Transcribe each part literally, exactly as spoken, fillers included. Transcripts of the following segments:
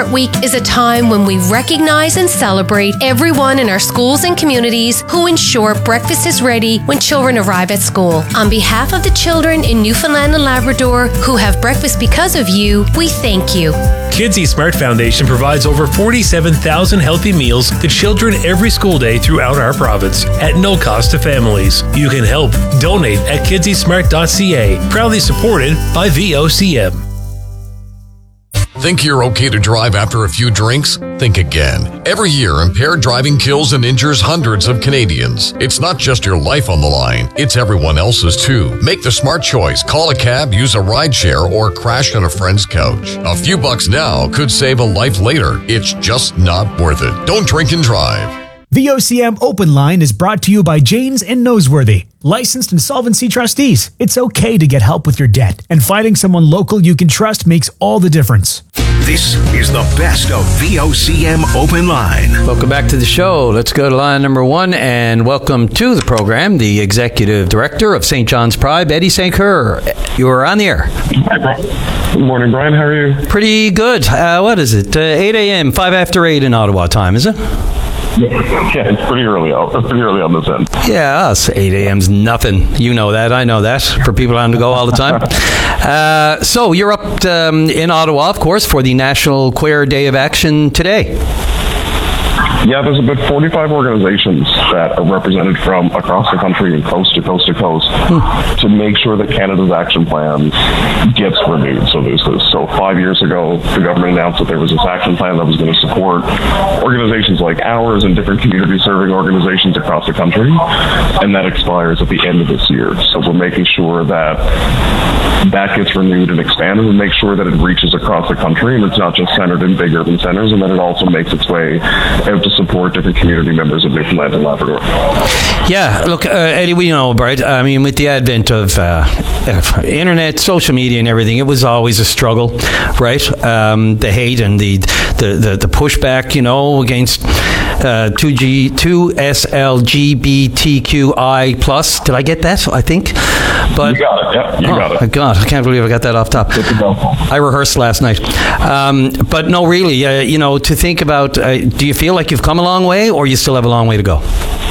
Heart Week is a time when we recognize and celebrate everyone in our schools and communities who ensure breakfast is ready when children arrive at school. On behalf of the children in Newfoundland and Labrador who have breakfast because of you, we thank you. Kids Eat Smart Foundation provides over forty-seven thousand healthy meals to children every school day throughout our province at no cost to families. You can help. Donate at kids eat smart dot c a. Proudly supported by V O C M. Think you're okay to drive after a few drinks? Think again. Every year, impaired driving kills and injures hundreds of Canadians. It's not just your life on the line, it's everyone else's too. Make the smart choice. Call a cab, use a rideshare, or crash on a friend's couch. A few bucks now could save a life later. It's just not worth it. Don't drink and drive. V O C M Open Line is brought to you by Janes and Noseworthy, licensed insolvency trustees. It's okay to get help with your debt, and finding someone local you can trust makes all the difference. This is the best of V O C M Open Line. Welcome back to the show. Let's go to line number one, and welcome to the program, the Executive Director of Saint John's Pride, Eddie Saint Cyr. You are on the air. Hi, Brian. Good morning, Brian. How are you? Pretty good. Uh, what is it? Uh, eight a.m., five after eight in Ottawa time, is it? Yeah, it's pretty early out. It's pretty early on this end. Yeah, us eight a.m.'s nothing. You know that. I know that. For people on the go all the time. uh, so you're up um, in Ottawa, of course, for the National Queer Day of Action today. Yeah, there's about forty-five organizations that are represented from across the country and coast to coast to coast hmm. to make sure that Canada's action plan gets renewed. So there's this. So five years ago, the government announced that there was this action plan that was going to support organizations like ours and different community-serving organizations across the country, and that expires at the end of this year. So we're making sure that that gets renewed and expanded, and make sure that it reaches across the country, and it's not just centered in big urban centers, and that it also makes its way out to support different community members of Newfoundland and Labrador. Yeah, look, uh, Eddie, we know, right? I mean, with the advent of uh, internet, social media, and everything, it was always a struggle, right? Um, the hate and the the the, the pushback, you know, against uh, two G two S L G B T Q I plus. Did I get that? I think. But you got it. Yeah, you oh, got it. God, I can't believe I got that off top. Good to go. I rehearsed last night. Um, but no, really, uh, you know, to think about, uh, do you feel like you've come a long way, or you still have a long way to go?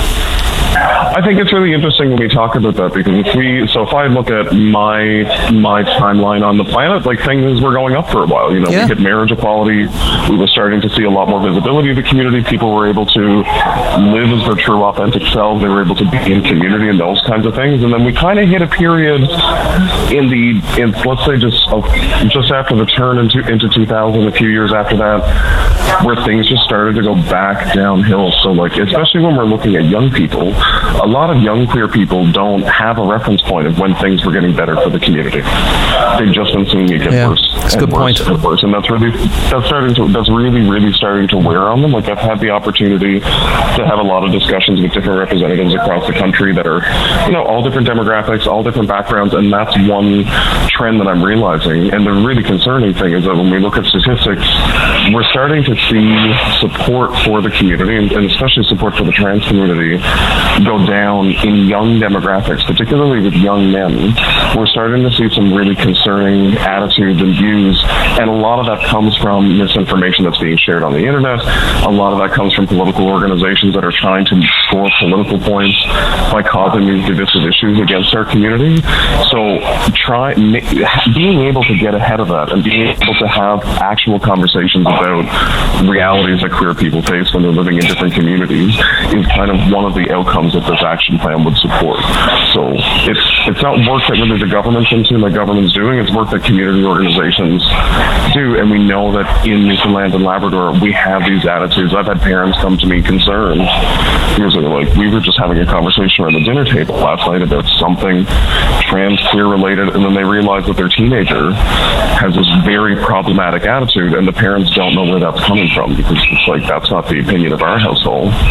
I think it's really interesting when we talk about that, because if we, so if I look at my my timeline on the planet, like things were going up for a while. You know, yeah. We hit marriage equality. We were starting to see a lot more visibility of the community. People were able to live as their true, authentic selves. They were able to be in community and those kinds of things. And then we kind of hit a period in the, in, let's say just uh, just after the turn into into two thousand, a few years after that, where things just started to go back downhill. So like, especially when we're looking at young people, a lot of young queer people don't have a reference point of when things were getting better for the community. They've just been seeing it get yeah, worse that's and a good worse point. and worse, and that's really that's starting to that's really really starting to wear on them. Like, I've had the opportunity to have a lot of discussions with different representatives across the country that are, you know, all different demographics, all different backgrounds, and that's one trend that I'm realizing. And the really concerning thing is that when we look at statistics, we're starting to see support for the community, and, and especially support for the trans community, go down in young demographics, particularly with young men. We're starting to see some really concerning attitudes and views, and a lot of that comes from misinformation that's being shared on the internet. A lot of that comes from political organizations that are trying to score political points by causing these divisive issues against our community. So try being able to get ahead of that and being able to have actual conversations about realities that queer people face when they're living in different communities is kind of one of the outcomes that this action plan would support. So it's it's not work that really the government's into and the government's doing, it's work that community organizations do, and we know that in Newfoundland and Labrador we have these attitudes. I've had parents come to me concerned because they're like, we were just having a conversation around the dinner table last night about something trans queer related, and then they realize that their teenager has this very problematic attitude, and the parents don't know where that's coming from, because it's like, that's not the opinion of our household.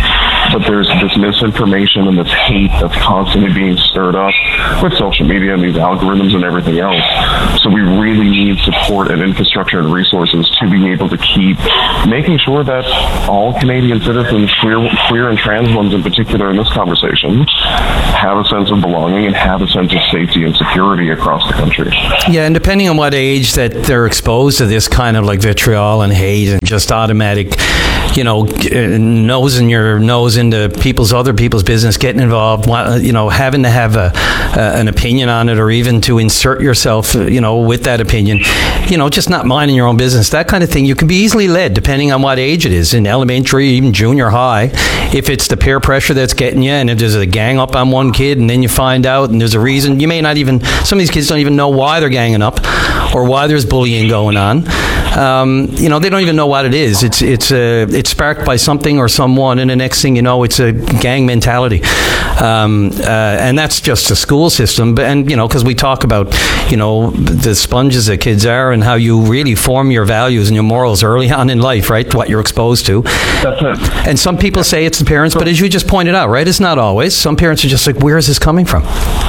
but there's this misinformation and this hate that's constantly being stirred up with social media and these algorithms and everything else. So we really need support and infrastructure and resources to be able to keep making sure that all Canadian citizens, queer, queer and trans ones in particular in this conversation, have a sense of belonging and have a sense of safety and security across the country. Yeah, and depending on what age that they're exposed to this kind of like vitriol and hate and just automatic, you know, nosing your nose into people's other people's business, getting involved, you know, having to have a, uh, an opinion on it, or even to insert yourself, you know, with that opinion, you know, just not minding your own business, that kind of thing. You can be easily led, depending on what age it is, in elementary, even junior high. If it's the peer pressure that's getting you, and if there's a gang up on one kid, and then you find out, and there's a reason, you may not even, some of these kids don't even know why they're ganging up, or why there's bullying going on. Um, you know, they don't even know what it is. It's it's uh, it's sparked by something or someone, and the next thing you know, it's a gang mentality, um, uh, and that's just the school system. And you know, because we talk about, you know, the sponges that kids are, and how you really form your values and your morals early on in life, right? What you're exposed to. That's it. And some people say it's the parents, but as you just pointed out, right, it's not always. Some parents are just like, where is this coming from?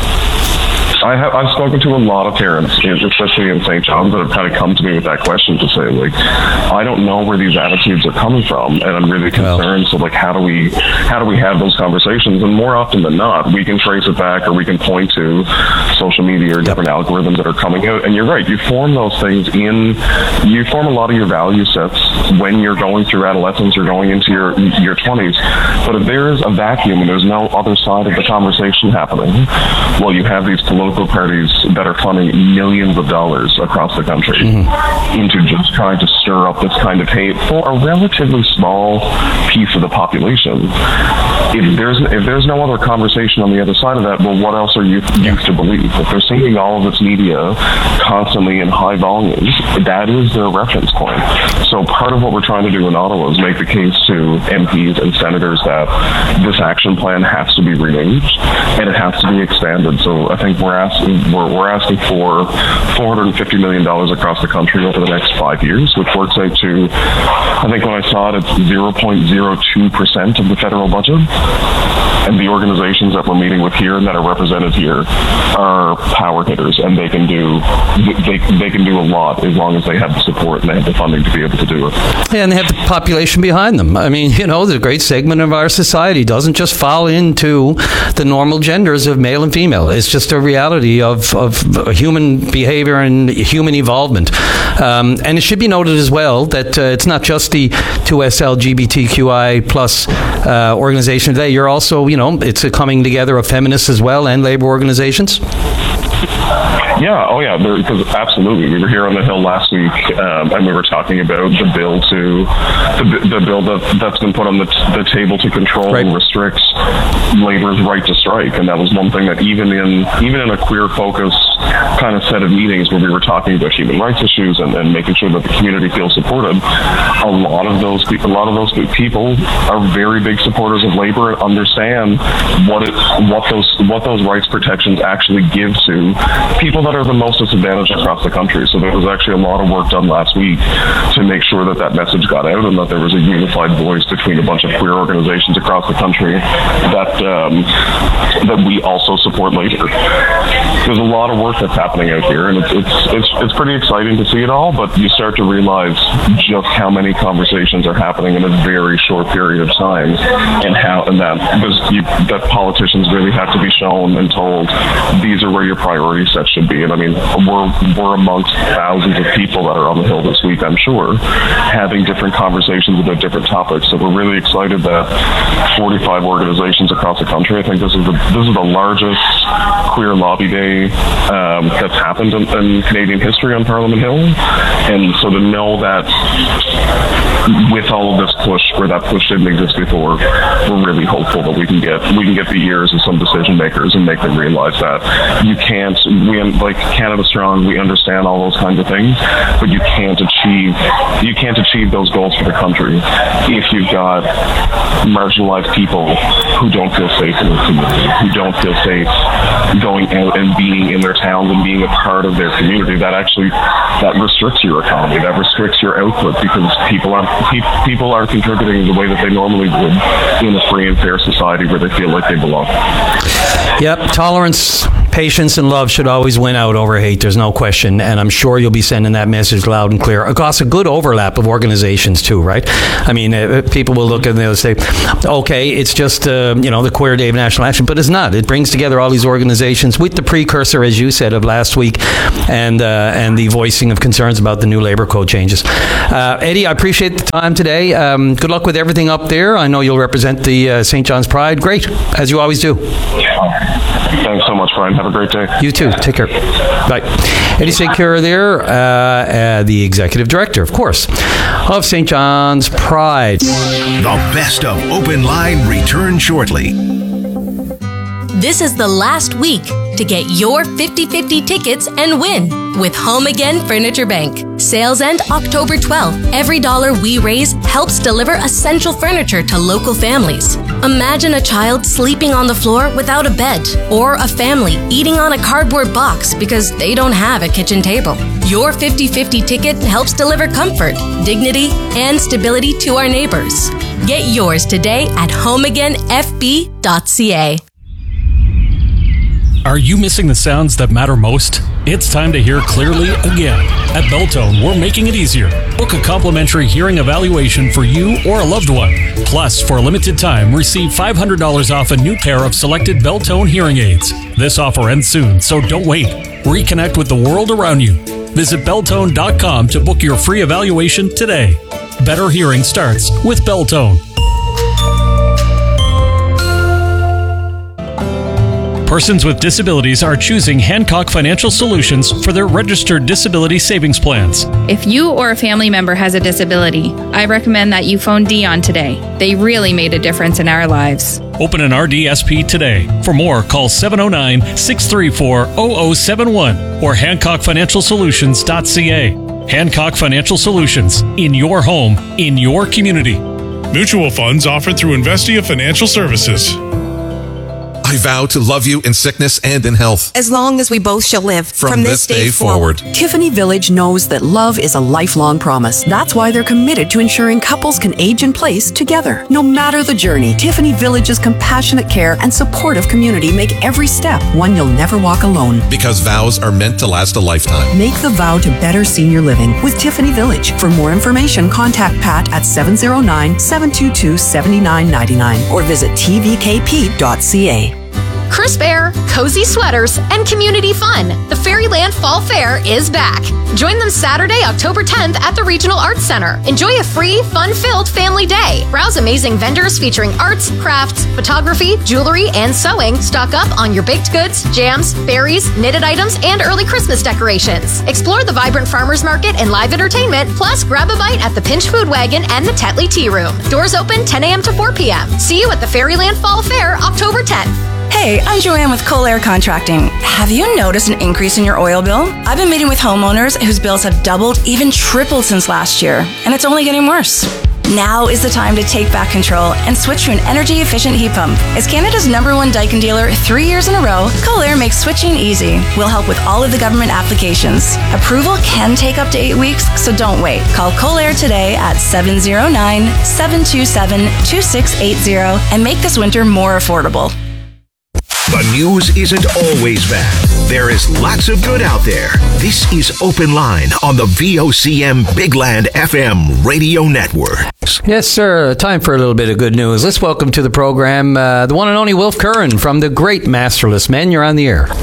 I have, I've spoken to a lot of parents, especially in Saint John's, that have kind of come to me with that question to say, like, I don't know where these attitudes are coming from, and I'm really concerned. Well, so, like, how do we how do we have those conversations? And more often than not, we can trace it back, or we can point to social media or different yep. algorithms that are coming out. And you're right, you form those things in, you form a lot of your value sets when you're going through adolescence or going into your your twenties. But if there is a vacuum and there's no other side of the conversation happening, well, you have these political parties that are funding millions of dollars across the country mm-hmm. into just trying to stir up this kind of hate for a relatively small piece of the population. If there's if there's no other conversation on the other side of that, well, what else are youth, youth to believe? If they're seeing all of this media constantly in high volumes, that is their reference point. So part of what we're trying to do in Ottawa is make the case to M Ps and senators that this action plan has to be renewed and it has to be expanded. So I think we're asking we're, we're asking for four hundred fifty million dollars across the country over the next five years, which works out to, I think when I saw it, it's zero point zero two percent of the federal budget. And the organizations that we're meeting with here and that are represented here are power hitters, and they can do they they can do a lot as long as they have the support and they have the funding to be able to do it. Yeah, and they have the population behind them. I mean, you know, the great segment of our society doesn't just fall into the normal genders of male and female. It's just a reality of, of human behavior and human evolvement. Um, and it should be noted as well that uh, it's not just the two S L G B T Q I plus uh, organization today. You're also, you know, it's a coming together of feminists as well and labor organizations. Yeah, oh yeah, because absolutely. We were here on the Hill last week, um, and we were talking about the bill to the, the bill that that's been put on the, the table to control right. and restrict labor's right to strike, and that was one thing that even in even in a queer focused kind of set of meetings where we were talking about human rights issues and, and making sure that the community feels supported, a lot of those people, a lot of those people are very big supporters of labor and understand what it what those what those rights protections actually give to people that are the most disadvantaged across the country. So there was actually a lot of work done last week to make sure that that message got out and that there was a unified voice between a bunch of queer organizations across the country that um, that we also support labor. There's a lot of work that's happening out here, and it's, it's it's it's pretty exciting to see it all, but you start to realize just how many conversations are happening in a very short period of time, and how and that you, that politicians really have to be shown and told these are where your priority sets should be. And I mean, we're we're amongst thousands of people that are on the Hill this week, I'm sure, having different conversations about different topics. So we're really excited that forty-five organizations across the country. I think this is the this is the largest queer lobby day um, that's happened in, in Canadian history on Parliament Hill. And so to know that with all of this push, where that push didn't exist before, we're really hopeful that we can get we can get the ears of some decision makers and make them realize that you can't. We like Canada Strong. We understand all those kinds of things, but you can't achieve you can't achieve those goals for the country if you've got marginalized people who don't feel safe in their community, who don't feel safe going out and being in their towns and being a part of their community. That actually that restricts your economy. That restricts your output because people aren't pe- people are contributing the way that they normally would in a free and fair society where they feel like they belong. Yep, tolerance, patience, and love should always win out over hate. There's no question, and I'm sure you'll be sending that message loud and clear across a good overlap of organizations too, right? I mean, uh, people will look and they'll say, okay, it's just uh, you know the Queer Day of National Action, but it's not. It brings together all these organizations with the precursor, as you said, of last week, and uh, and the voicing of concerns about the new Labour Code changes. Uh, Eddie, I appreciate the time today. Um, good luck with everything up there. I know you'll represent the uh, Saint John's Pride. Great, as you always do. Thanks so much, Brian. Have a great day. You too. Take care. Bye. Eddie Saint Cyr there, uh, uh, the Executive Director, of course, of Saint John's Pride. The best of Open Line returns shortly. This is the last week to get your fifty-fifty tickets and win with Home Again Furniture Bank. Sales end October twelfth. Every dollar we raise helps deliver essential furniture to local families. Imagine a child sleeping on the floor without a bed, or a family eating on a cardboard box because they don't have a kitchen table. Your fifty-fifty ticket helps deliver comfort, dignity, and stability to our neighbors. Get yours today at home again f b dot c a. Are you missing the sounds that matter most? It's time to hear clearly again. At Belltone, we're making it easier. Book a complimentary hearing evaluation for you or a loved one. Plus, for a limited time, receive five hundred dollars off a new pair of selected Belltone hearing aids. This offer ends soon, so don't wait. Reconnect with the world around you. Visit Belltone dot com to book your free evaluation today. Better hearing starts with Belltone. Persons with disabilities are choosing Hancock Financial Solutions for their registered disability savings plans. If you or a family member has a disability, I recommend that you phone Dion today. They really made a difference in our lives. Open an R D S P today. For more, call seven oh nine, six three four, zero zero seven one or hancock financial solutions dot c a. Hancock Financial Solutions. In your home, in your community. Mutual funds offered through Investia Financial Services. I vow to love you in sickness and in health. As long as we both shall live. From, From this, this day, day forward. forward. Tiffany Village knows that love is a lifelong promise. That's why they're committed to ensuring couples can age in place together. No matter the journey, Tiffany Village's compassionate care and supportive community make every step one you'll never walk alone. Because vows are meant to last a lifetime. Make the vow to better senior living with Tiffany Village. For more information, contact Pat at seven oh nine, seven two two, seven nine nine nine or visit t v k p dot c a. Crisp air, cozy sweaters, and community fun. The Fairyland Fall Fair is back. Join them Saturday, October tenth at the Regional Arts Center. Enjoy a free, fun-filled family day. Browse amazing vendors featuring arts, crafts, photography, jewelry, and sewing. Stock up on your baked goods, jams, berries, knitted items, and early Christmas decorations. Explore the vibrant farmers market and live entertainment, plus grab a bite at the Pinch Food Wagon and the Tetley Tea Room. Doors open ten a.m. to four p.m. See you at the Fairyland Fall Fair, October tenth. Hey, I'm Joanne with Colair Contracting. Have you noticed an increase in your oil bill? I've been meeting with homeowners whose bills have doubled, even tripled since last year, and it's only getting worse. Now is the time to take back control and switch to an energy-efficient heat pump. As Canada's number one Daikin dealer three years in a row, Colair makes switching easy. We'll help with all of the government applications. Approval can take up to eight weeks, so don't wait. Call Colair today at seven oh nine, seven two seven, two six eight zero and make this winter more affordable. The news isn't always bad. There is lots of good out there. This is Open Line on the V O C M Big Land F M radio network. Yes, sir. Time for a little bit of good news. Let's welcome to the program uh, the one and only Wilf Curran from the Great Masterless Men. You're on the air.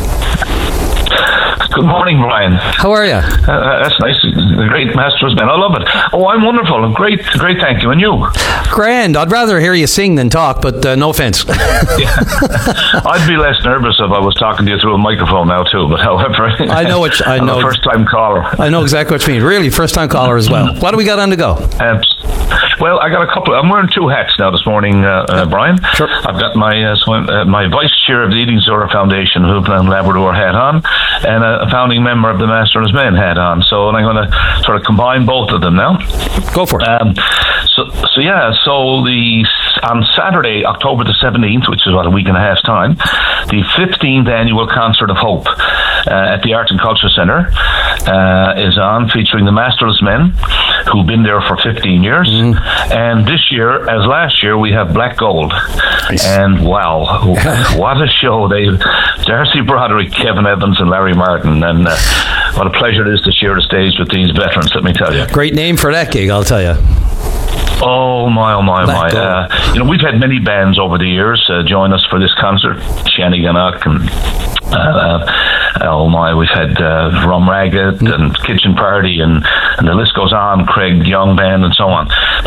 Good morning, Brian. How are you? Uh, that's nice. The Great Masterless Men. I love it. Oh, I'm wonderful. Great, great. Thank you. And you? Grand. I'd rather hear you sing than talk, but uh, no offense. Yeah. I'd be less nervous if I was talking to you through a microphone now too. But however, I know what you, I know. I'm a first-time caller. I know exactly what you mean. Really, first-time caller as well. What do we got on to go? Um, well, I got a couple. I'm wearing two hats now this morning, uh, uh, Brian. Sure. I've got my uh, swim, uh, my vice chair of the Eating Zora Foundation, Newfoundland Labrador hat on, and a founding member of the Masterless Men hat on. So, and I'm going to sort of combine both of them now. Go for it. Um, so, so yeah, so the on Saturday, October the seventeenth, which is about a week and a half time, the fifteenth annual Concert of Hope uh, at the Art and Culture Centre uh, is on, featuring the Masterless Men, who've been there for fifteen years. Mm. And this year, as last year, we have Black Gold. Nice. And wow, what a show. They Darcy Broderick, Kevin Evans and Larry Martin. And uh, what a pleasure it is to share the stage with these veterans, let me tell you. Great name for that gig, I'll tell you. Oh my, oh my, Black my! Uh, you know, we've had many bands over the years uh, join us for this concert. Shannigannock and uh, oh my, we've had uh, Rum Ragged mm. and Kitchen Party, and, and the list goes on. Craig Young Band and so on.